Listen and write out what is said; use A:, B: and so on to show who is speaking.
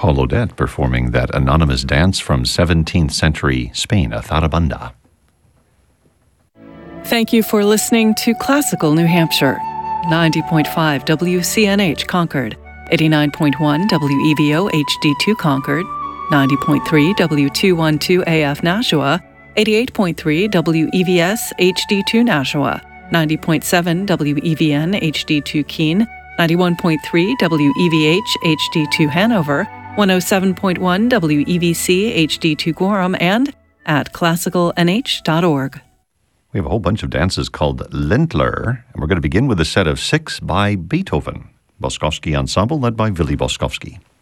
A: Paul Odette performing that anonymous dance from 17th century Spain, a zarabanda.
B: Thank you for listening to Classical New Hampshire. 90.5 WCNH Concord, 89.1 WEVO HD2 Concord, 90.3 W212 AF Nashua, 88.3 WEVS HD2 Nashua, 90.7 WEVN HD2 Keene, 91.3 WEVH HD2 Hanover, 107.1 WEVC HD2 Gorham, and at classicalnh.org.
A: We have a whole bunch of dances called Lindler, and we're going to begin with a set of 6 by Beethoven. Boskovsky Ensemble led by Willy Boskovsky.